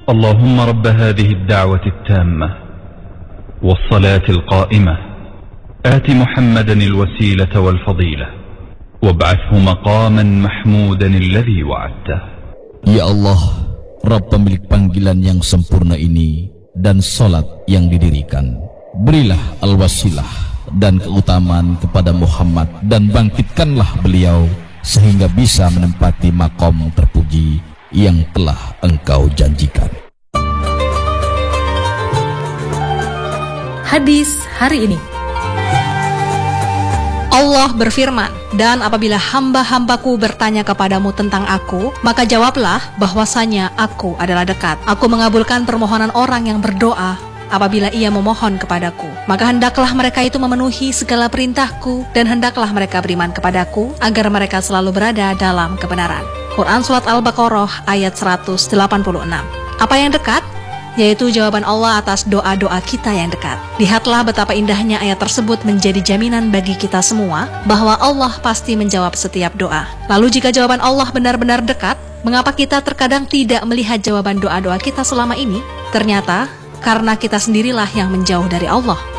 اللهم رب هذه الدعوة التامة والصلاة القائمة آت محمدا الوسيلة والفضيلة وابعثه مقاما محمودا الذي وعدته. Ya Allah, Rabb pemilik panggilan yang sempurna ini dan salat yang didirikan, berilah al-wasilah dan keutamaan kepada Muhammad dan bangkitkanlah beliau sehingga bisa menempati makom terpuji yang telah Engkau janjikan. Hadis hari ini. Allah berfirman, dan apabila hamba-hambaku bertanya kepadamu tentang aku, maka jawablah bahwasanya aku adalah dekat. Aku mengabulkan permohonan orang yang berdoa apabila ia memohon kepadaku. Maka hendaklah mereka itu memenuhi segala perintahku, dan hendaklah mereka beriman kepadaku, agar mereka selalu berada dalam kebenaran. Quran Surat Al-Baqarah ayat 186. Apa yang dekat? Yaitu jawaban Allah atas doa-doa kita yang dekat. Lihatlah betapa indahnya ayat tersebut menjadi jaminan bagi kita semua bahwa Allah pasti menjawab setiap doa. Lalu jika jawaban Allah benar-benar dekat, mengapa kita terkadang tidak melihat jawaban doa-doa kita selama ini? Ternyata karena kita sendirilah yang menjauh dari Allah.